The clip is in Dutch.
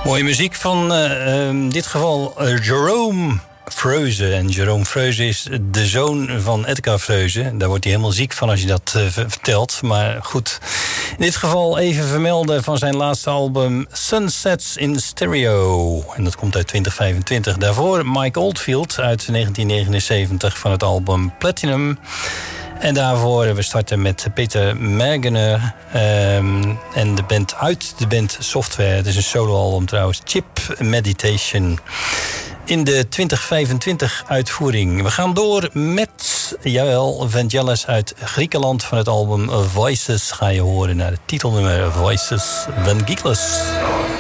Mooie muziek van in dit geval Jerome Freuze. En Jerome Freuze is de zoon van Edgar Freuze. Daar wordt hij helemaal ziek van als je dat vertelt. Maar goed, in dit geval even vermelden van zijn laatste album Sunsets in Stereo. En dat komt uit 2025. Daarvoor Mike Oldfield uit 1979 van het album Platinum. En daarvoor, we starten met Peter Mergener en de band uit de band Software. Het is een soloalbum trouwens, Chip Meditation. In de 2025 uitvoering. We gaan door met, jawel, Vangelis uit Griekenland. Van het album Voices ga je horen naar het titelnummer Voices Vangelis.